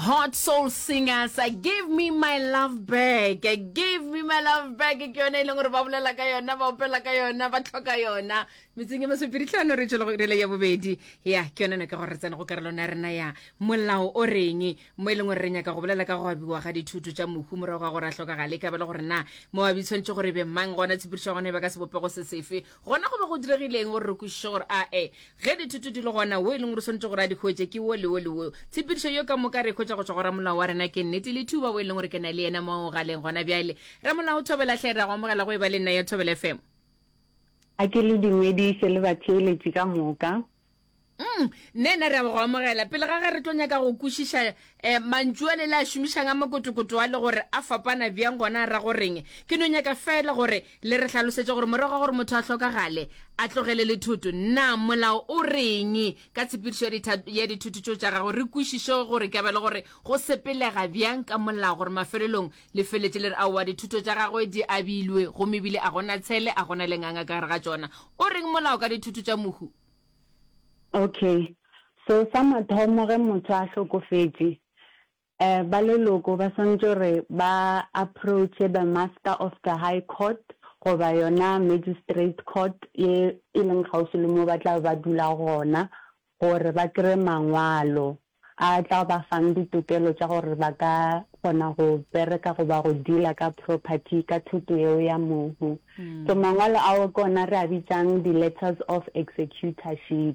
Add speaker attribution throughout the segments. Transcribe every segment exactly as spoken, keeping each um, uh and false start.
Speaker 1: Hot Soul Singers, I give me my love back. I give me my love back. Ke yona ile ngore ba bolela ka yona, ba opela ka yona, ba tlhoka yona. Mitseng ma sepiritlano re tsholo re le ya bobedi. Ya, ke yona ne ka gore tsena go karolona rena ya molao o reng mo ile ngore renya ka go bolela ka go abiwa ga dithuto tsa mohu mo re go gore a hloka gale ka bela gore na mo abi tshwantse gore be mang gona tsipiriša gone ba ka se bopego se sefe. Gona go be go diregileng gore re ku sure a e ge dithuto di le gona wo ile ngore sontse gore a di khwetse ke wo le wo le wo. Tsipiriša yo ka mo ka re khotsa go tswa gore molao wa rena ke nnete le thuba wo ile ngore ke na le ena mo galeng gona bjale. Ra molao o thobela hlera go mogela go e ba le nna ya Thobela F M.
Speaker 2: A ke le dingwediše le batheeletši ka moka.
Speaker 1: Mm, nena re go amogela pele ga ga re tlonya ka go kwishisha eh mantšua le la shumisha nga makotokoto wa le gore a fapana bjang gona ra go reng ke no nyaka fela gore le re hlalosetse gore morago gore motho a hloka gale a tlogele le thuto na molao o reng ka tshipirisho ya dithuto tša gago re kwishisho gore ke ba le gore go sepelega bjang ka molao gore mafelelong le feletse le re a wa dithuto tša gago di abilwe go mebile a gona tshele a gona lenganga ka ga tsona o reng molao ka dithuto tša mohu.
Speaker 2: Okay, so sa mathomo ge motho a hlokofetše eh ba leloko ba swantse re ba approach the master of the high court goba yona magistrate court ye e leng gaufi le mo ba tla ba dula gona gore ba kre mangwalo a tla ba fang ditokelo tša gore ba ka gona go bereka go ba go dila ka property ka thuto yeo ya mohu. So mangwalo a o kona re a bitsang the letters of executorship.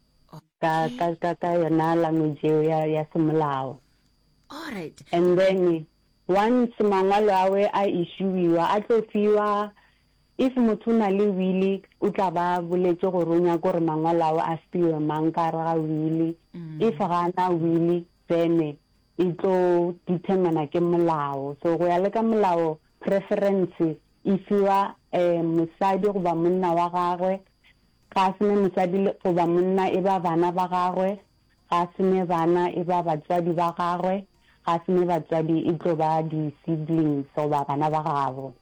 Speaker 2: Ka ka ka ka yona language ya ya semolao.
Speaker 1: All right.
Speaker 2: And then once mangwalo awe a issueiwa a tlo fiwa if motho na le wili o tla ba boletse go ronya gore mangwalo a fiwe mang ka ra wili if ga na wili then it tlo determine ke molao. So go ya le ka molao preference ifiwa eh mosadi go ba monna wa gagwe ga se ne mosadi go ba monna e ba bana ba gagwe ga se ne bana e ba batswadi ba gagwe ga se ne batswadi e tlo ba di siblings so ba bana ba gagwe.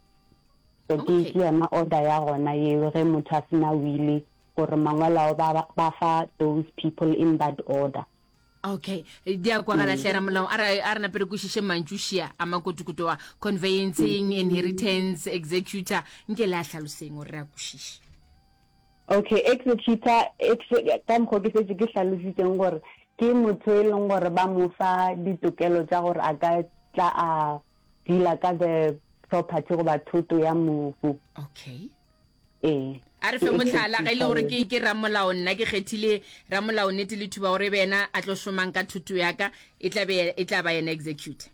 Speaker 2: So ke yona order ya gona ye ge motho a sena wili gore mangwalo ba ba fa those people in that order.
Speaker 1: Okay, dia kwa gala hlera molao ara ara na pere kushishe mantšušia a makotukuto wa conveyancing, inheritance, executor nke la hlaloseng o re a kushishe.
Speaker 2: Okay, executor ka mgo ke se ke hlalositseng gore ke motho e leng gore ba mo fa ditokelo tša gore a ka tla a dila ka the property go ba thuto ya mohu.
Speaker 1: Okay.
Speaker 2: Eh.
Speaker 1: A re fe motlhala ga ile gore ke ke ra molao nna ke kgethile ra molao nete le thuba gore bena a tlo shomang ka thuto ya ka e tla be e tla ba yena executor.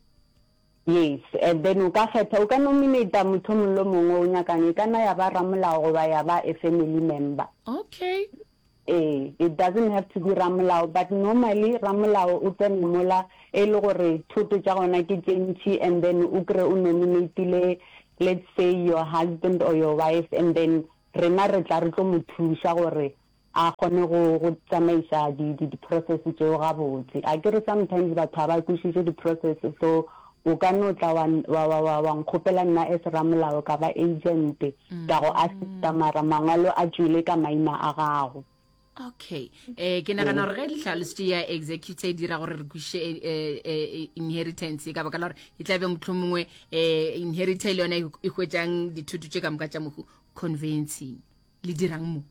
Speaker 2: Yes, and then o ka kgetha o ka nominate motho mo lo mongwe o nyakane kana ya ba ra molao go ba ya ba a family member.
Speaker 1: Okay.
Speaker 2: Eh, it doesn't have to be ramolao, but normally ramolao o tsene mola e le gore thuto tša gona ke tšentši and then o kre o nominatile let's say your husband or your wife and then rena re tla re tlo mo thuša gore a kgone go go tsamaiša di di process tšeo ga botse. I get sometimes batho ba kwišiše di process so o ka no tla wa wa wa wa nkgopela nna es ramolao ka ba agent ka go assista mara mangwalo a tšwele ka maina a gago.
Speaker 1: Okay, eh ke nagana gore ge hlalosetše ya executor dira gore re kwishe eh inheritance ka baka la gore e tla be motlhomongwe eh inheritance le yona e hwetšang dithuto tše ka moka tša mohu conveyancing le dirang mo.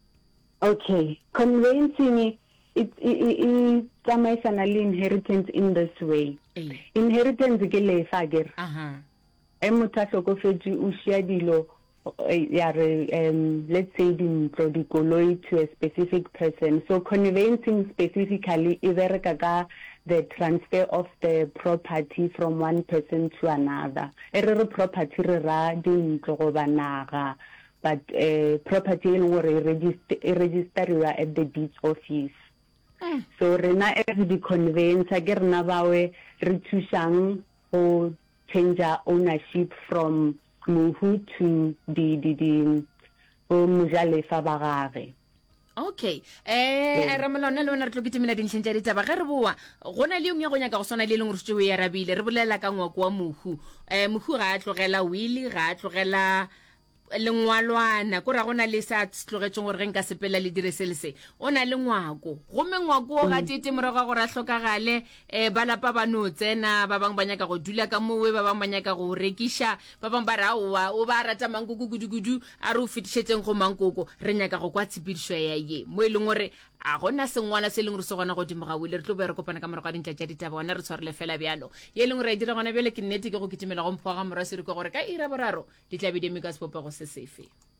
Speaker 2: Okay, conveyancing it it tsamaisana le inheritance in this way. Inheritance ke le fa ger.
Speaker 1: Aha.
Speaker 2: E motho a hlokofetse o šia dilo ya re um let's say dintlo dikoloi to a specific person. So conveyancing specifically is the the transfer of the property from one person to another. Every property re ra dintlo go banaga but uh, property e leng register register at the deeds office. Mm. So rena as the conveyancer ke rena bawe re thušang go change ownership from mohu to the the the o mojalefa ba gage.
Speaker 1: Okay, eh re molona le ona re tloketse mena dintlheng tša ditaba ge re boa gona le yong ya go nyaka go swana le leng re tšeo ya rabile re bolela ka ngwako wa mohu eh mohu ga a tlogela wili ga a tlogela lengwalwana ko ra gona le sa tlogetseng gore ge nka sepela le dire se le se o na le ngwako gomme ngwako o ga tete morago gore a tlhokagale um ba lapa ba no tsena ba bangwe ba nyaka go dula ka mowe ba bangwe ba nyaka go rekiša ba bangwe ba re aowa o ba rata mankoko kudu-kudu a re o fetišetseng go mankoko re nyaka go kwa tshepedišo ya ye mo e leng gore a gona sengwala se e leng gore se gona godimo ga wile re tlo be re kopana ka morago a dintla tša ditaba gona re tshwarele fela bjalo ye e leng gore a dira gona bjale ke nnete ke go kitimela go mphoga ga mora seriko gore ka ira boraro di tla be di eme ka sepopego se sefe